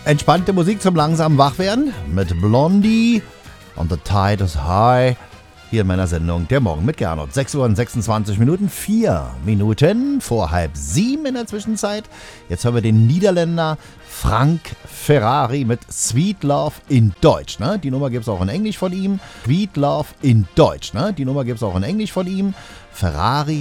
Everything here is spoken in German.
Entspannte Musik zum langsamen Wachwerden mit Blondie und The Tide is High. Hier in meiner Sendung Der Morgen mit Gernot. 6 Uhr und 26 Minuten, 4 Minuten vor 6:30 in der Zwischenzeit. Jetzt hören wir den Niederländer Frank Ferrari mit Sweet Love in Deutsch. Ne? Die Nummer gibt es auch in Englisch von ihm. Sweet Love in Deutsch. Ne? Die Nummer gibt es auch in Englisch von ihm. Ferrari